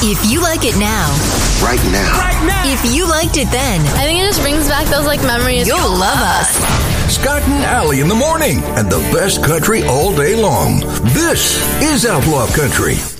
If you like it now. Right now. If you liked it then. I think it just brings back those memories. You'll love us. Scott and Allie in the morning, and the best country all day long. This is Outlaw Country.